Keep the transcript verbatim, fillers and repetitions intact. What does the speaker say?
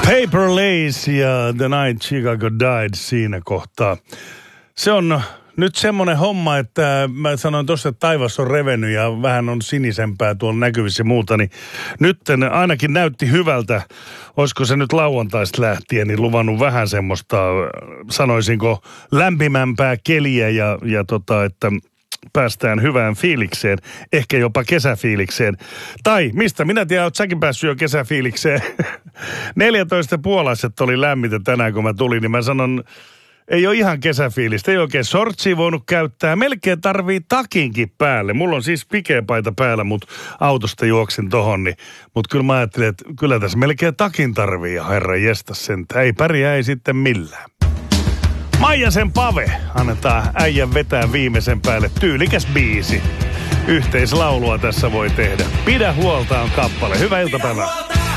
Paper Lace ja The Night Chicago Died siinä kohtaa. Se on nyt semmoinen homma, että mä sanoin tuossa, että taivas on revennyt ja vähän on sinisempää tuolla näkyvissä ja muuta, niin nyt ainakin näytti hyvältä. Olisiko se nyt lauantaista lähtien, niin luvannut vähän semmoista, sanoisinko, lämpimämpää keliä ja, ja tota, että päästään hyvään fiilikseen, ehkä jopa kesäfiilikseen. Tai mistä minä tiedän, oot säkin päässyt jo kesäfiilikseen. neljätoista puolaiset oli lämmintä tänään, kun mä tulin, niin mä sanon, ei ole ihan kesäfiilistä, ei oikein sortsia voinut käyttää. Melkein tarvii takinkin päälle. Mulla on siis pikeepaita päällä, mutta autosta juoksin tohon. Niin. Mutta kyllä mä ajattelin, että kyllä tässä melkein takin tarvii ja herra jestas sentään. Ei pärjää, ei sitten millään. Maijasen Pave annetaan äijän vetää viimeisen päälle. Tyylikäs biisi. Yhteislaulua tässä voi tehdä. Pidä huolta on kappale. Hyvää iltapäivää.